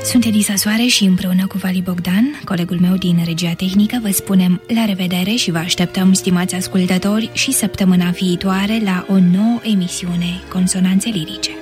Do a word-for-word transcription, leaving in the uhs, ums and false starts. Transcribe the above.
Sunt Elisa Soare și împreună cu Vali Bogdan, colegul meu din regia tehnică, vă spunem la revedere și vă așteptăm, stimați ascultători, și săptămâna viitoare la o nouă emisiune Consonanțe Lirice.